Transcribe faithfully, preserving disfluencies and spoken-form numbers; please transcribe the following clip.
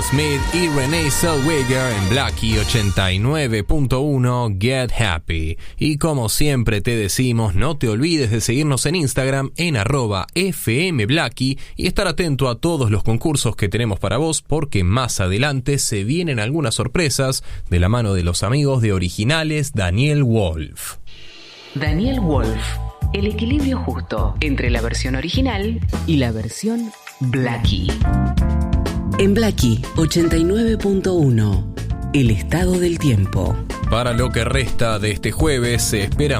Smith y Renee Zellweger en Blackie ochenta y nueve punto uno Get Happy. Y como siempre te decimos, no te olvides de seguirnos en Instagram en arroba fmblackie y estar atento a todos los concursos que tenemos para vos, porque más adelante se vienen algunas sorpresas de la mano de los amigos de Originales Daniel Wolf. Daniel Wolf, el equilibrio justo entre la versión original y la versión Blackie. En Blackie ochenta y nueve punto uno, el estado del tiempo. Para lo que resta de este jueves se espera